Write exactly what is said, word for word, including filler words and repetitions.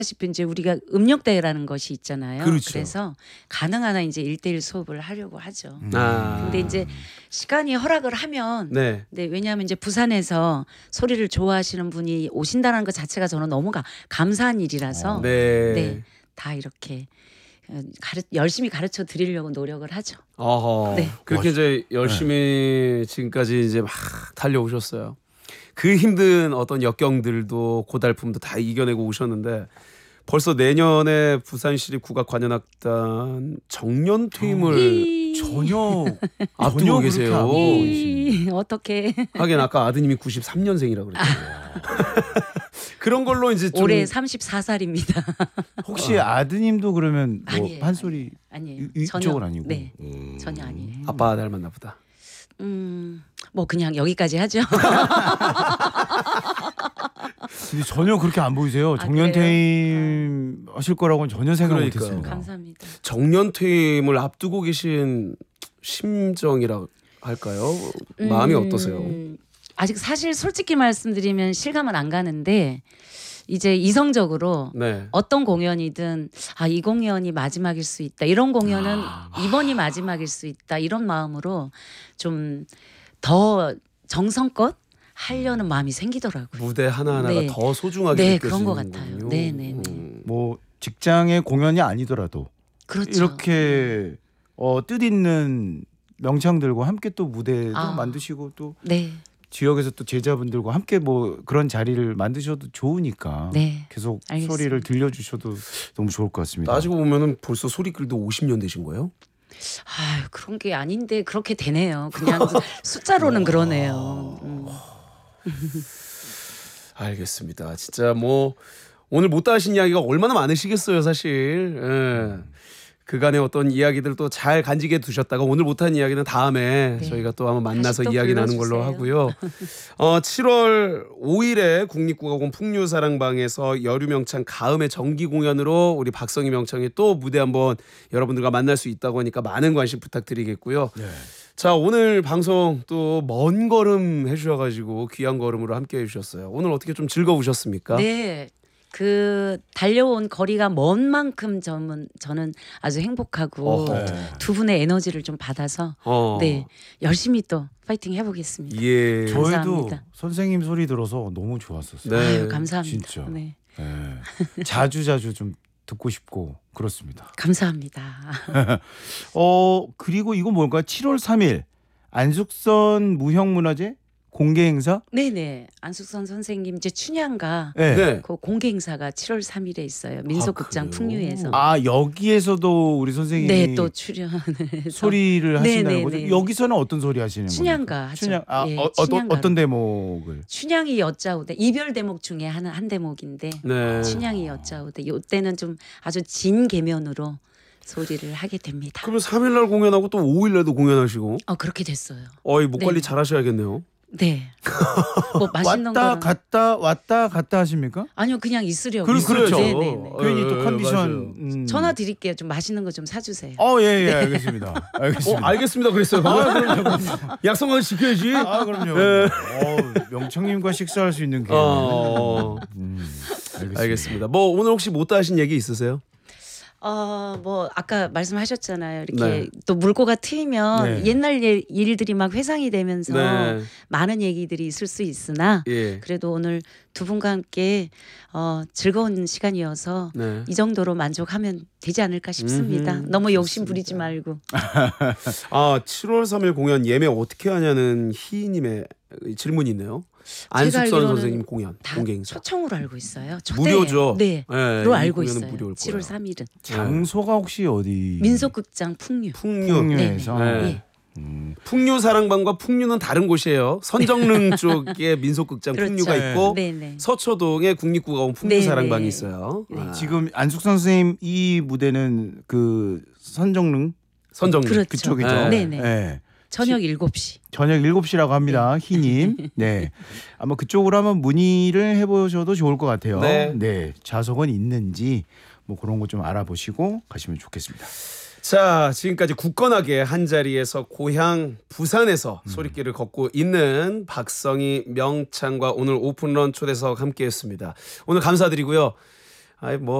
아시다시피 이제 우리가 음력대회라는 것이 있잖아요. 그렇죠. 그래서 가능한 한 이제 일대일 수업을 하려고 하죠. 아. 근데 이제 시간이 허락을 하면 네. 네, 왜냐하면 이제 부산에서 소리를 좋아하시는 분이 오신다는 것 자체가 저는 너무 가, 감사한 일이라서 어. 네. 네, 다 이렇게 가르, 열심히 가르쳐 드리려고 노력을 하죠. 어허. 네. 그렇게 이제 열심히 지금까지 이제 막 달려오셨어요. 그 힘든 어떤 역경들도 고달픔도 다 이겨내고 오셨는데 벌써 내년에 부산시립 국악관현악단 정년 퇴임을 이- 전혀 앞두고 전혀 계세요. 그렇게 안 이- 어떻게 하긴 아까 아드님이 구십삼 년생이라 그랬잖아요. 그런 걸로 이제 좀 올해 서른네 살입니다. 혹시 아드님도 그러면 뭐 아니에요, 판소리 아니에요. 이- 전혀, 이쪽은 아니고? 네, 음. 전혀 아니에요. 아빠 닮았나 보다. 음, 뭐 그냥 여기까지 하죠. 근데 전혀 그렇게 안 보이세요. 아, 정년 그래요? 퇴임 하실 거라고는 전혀 생각 그러니까요. 못했습니다. 감사합니다. 정년 퇴임을 앞두고 계신 심정이라 할까요? 마음이 음, 어떠세요? 아직 사실 솔직히 말씀드리면 실감은 안 가는데 이제 이성적으로 네. 어떤 공연이든 아, 이 공연이 마지막일 수 있다. 이런 공연은 아. 이번이 마지막일 수 있다. 이런 마음으로 좀 더 정성껏 하려는 마음이 생기더라고요. 무대 하나하나가 네. 더 소중하게 네, 느껴지는 그런 것 같아요. 네, 네, 네. 음. 뭐 직장의 공연이 아니더라도 그렇죠. 이렇게 어, 뜻있는 명창들과 함께 또 무대도 아. 만드시고 또 네, 지역에서 또 제자분들과 함께 뭐 그런 자리를 만드셔도 좋으니까 네. 계속 알겠습니다. 소리를 들려주셔도 너무 좋을 것 같습니다. 따지고 보면은 벌써 소리길도 오십 년 되신 거예요? 아유, 그런 게 아닌데 그렇게 되네요. 그냥 숫자로는 그러네요. 음. 알겠습니다. 진짜 뭐 오늘 못다 하신 이야기가 얼마나 많으시겠어요, 사실. 예. 그간의 어떤 이야기들 또 잘 간직해 두셨다가 오늘 못한 이야기는 다음에 네. 저희가 또 한번 만나서 다시 또 이야기 나누는 걸로 불러주세요. 하고요. 어, 칠월 오일에 국립국악원 풍류사랑방에서 여류명창 가음의 정기 공연으로 우리 박성희 명창이 또 무대 한번 여러분들과 만날 수 있다고 하니까 많은 관심 부탁드리겠고요. 네. 자, 오늘 방송 또 먼 걸음 해주셔가지고 귀한 걸음으로 함께 해주셨어요. 오늘 어떻게 좀 즐거우셨습니까? 네. 그 달려온 거리가 먼 만큼 저는 저는 아주 행복하고 어허. 네. 두 분의 에너지를 좀 받아서 어. 네, 열심히 또 파이팅 해보겠습니다. 예. 저희도 감사합니다. 선생님 소리 들어서 너무 좋았었어요. 네. 아유, 감사합니다. 진짜. 네, 네. 자주 자주 좀 듣고 싶고 그렇습니다. 감사합니다. 어 그리고 이거 뭘까? 칠월 삼일 안숙선 무형문화재 공개 행사? 네네, 안숙선 선생님 이제 춘향가 네. 네. 그 공개 행사가 칠월 삼일에 있어요. 민속극장 아, 그래요? 풍류에서. 아 여기에서도 우리 선생님이 네, 또 출연을 해서 소리를 네, 하신다는 네, 거죠? 네. 여기서는 어떤 소리 하시는 거예요? 춘향가 하죠. 춘향 아 예, 어, 어떤 춘향가. 어떤 대목을? 춘향이 여자오대 이별 대목 중에 한, 한 대목인데 네. 춘향이 여자오대 요때는 좀 아주 진 계면으로 소리를 하게 됩니다. 그러면 삼일 날 공연하고 또 오일 날도 공연하시고 어, 그렇게 됐어요. 어이 목 관리 네. 잘 하셔야겠네요. 네. 뭐 맛있는 왔다 거랑 갔다 왔다 갔다 하십니까? 아니요, 그냥 있으려고. 그- 그렇죠. 네, 네, 네. 어, 괜히 예, 또 예, 컨디션 맞아요. 음. 전화 드릴게요. 좀 맛있는 거 좀 사주세요. 어예예 예, 알겠습니다. 어, 알겠습니다. 알겠습니다. 그랬어요. 아, 그럼요, 그럼요. 약속만 지켜야지. 아 그럼요. 예. 어, 명청님과 식사할 수 있는 기회. 어, 음, 알겠습니다. 알겠습니다. 뭐 오늘 혹시 못다 하신 얘기 있으세요? 어, 뭐 아까 말씀하셨잖아요. 이렇게 네. 또 물꼬가 트이면 네. 옛날 일- 일들이 막 회상이 되면서 네. 많은 얘기들이 있을 수 있으나 예. 그래도 오늘 두 분과 함께 어, 즐거운 시간이어서 네. 이 정도로 만족하면 되지 않을까 싶습니다. 음흠, 너무 욕심 좋습니다. 부리지 말고. 아, 칠월 삼일 공연 예매 어떻게 하냐는 희님의 질문이 있네요. 안숙선 알기로는 선생님 공연 다 공개 행사. 초청으로 알고 있어요. 초대. 무료죠. 네. 네, 로 이 알고 공연은 있어요. 무료일 칠월 거예요. 삼일은 장소가 혹시 어디? 민속극장 풍류. 풍류. 풍류에서. 네. 네. 음, 풍류 사랑방과 풍류는 다른 곳이에요. 선정릉 쪽에 민속극장 그렇죠. 풍류가 있고 네네. 서초동에 국립국악원 풍류 네네. 사랑방이 있어요. 네. 아, 지금 안숙선 선생님 이 무대는 그 선정릉 선정릉. 그렇죠. 그쪽이죠. 네. 네네. 네. 저녁 일곱 시. 저녁 일곱 시라고 합니다. 희님. 네. 아마 그쪽으로 한번 문의를 해보셔도 좋을 것 같아요. 네. 좌석은 있는지 뭐 그런 거 좀 알아보시고 가시면 좋겠습니다. 자, 지금까지 굳건하게 한 자리에서 고향 부산에서 음. 소리길을 걷고 있는 박성희 명창과 오늘 오픈런 초대석 함께했습니다. 오늘 감사드리고요. 아이 뭐